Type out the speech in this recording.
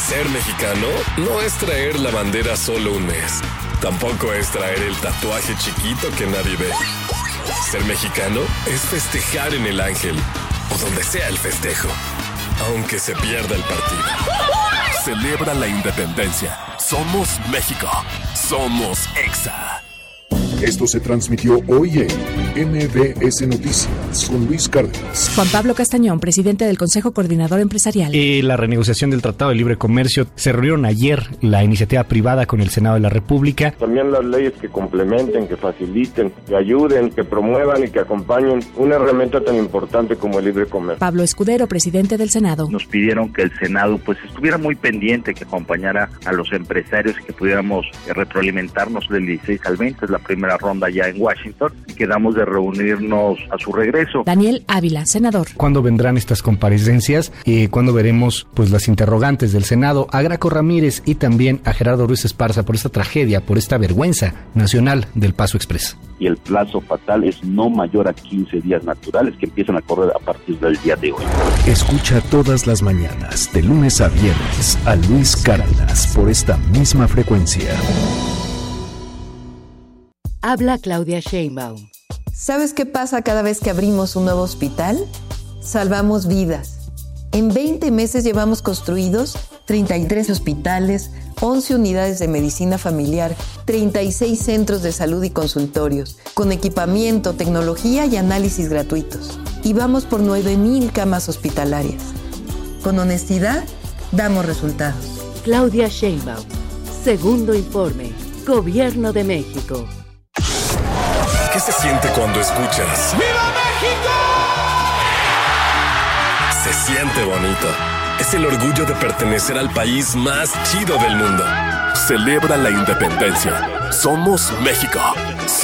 Ser mexicano no es traer la bandera solo un mes. Tampoco es traer el tatuaje chiquito que nadie ve. Ser mexicano es festejar en el Ángel o donde sea el festejo, aunque se pierda el partido. Celebra la independencia. Somos México. Somos EXA. Esto se transmitió hoy en MBS Noticias con Luis Cárdenas. Juan Pablo Castañón, presidente del Consejo Coordinador Empresarial. La renegociación del Tratado de Libre Comercio. Se reunieron ayer la iniciativa privada con el Senado de la República. También las leyes que complementen, que faciliten, que ayuden, que promuevan y que acompañen una herramienta tan importante como el libre comercio. Pablo Escudero, presidente del Senado. Nos pidieron que el Senado estuviera muy pendiente, que acompañara a los empresarios y que pudiéramos retroalimentarnos del 16 al 20, es la primera ronda ya en Washington, y quedamos de reunirnos a su regreso. Daniel Ávila, senador. ¿Cuándo vendrán estas comparecencias? ¿Cuándo veremos las interrogantes del Senado a Graco Ramírez y también a Gerardo Ruiz Esparza por esta tragedia, por esta vergüenza nacional del Paso Express? Y el plazo fatal es no mayor a 15 días naturales que empiezan a correr a partir del día de hoy. Escucha todas las mañanas, de lunes a viernes, a Luis Cárdenas por esta misma frecuencia. Habla Claudia Sheinbaum. ¿Sabes qué pasa cada vez que abrimos un nuevo hospital? Salvamos vidas. En 20 meses llevamos construidos 33 hospitales, 11 unidades de medicina familiar, 36 centros de salud y consultorios, con equipamiento, tecnología y análisis gratuitos. Y vamos por 9,000 camas hospitalarias. Con honestidad, damos resultados. Claudia Sheinbaum. Segundo informe. Gobierno de México. ¿Qué se siente cuando escuchas ¡Viva México! Se siente bonito. Es el orgullo de pertenecer al país más chido del mundo. Celebra la independencia. Somos México.